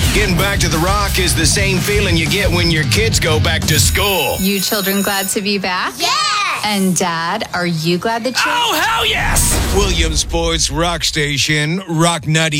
Getting back to the Rock is the same feeling you get when your kids go back to school. You children glad to be back? Yes! And Dad, are you glad that you're... Oh, hell yes! Williamsport's Rock Station, Rock 90.